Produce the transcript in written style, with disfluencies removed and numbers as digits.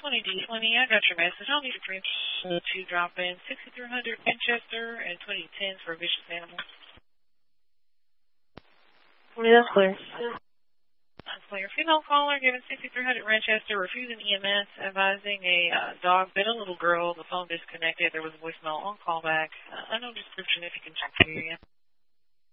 20D20, I got your message. I'll need a free to drop in 6300 Manchester and 2010s for a vicious animal. Yeah, that's clear. That's clear. Female caller given 6300 Manchester, refusing EMS, advising a dog bit a little girl. The phone disconnected. There was a voicemail on callback. Unknown description if you can check here.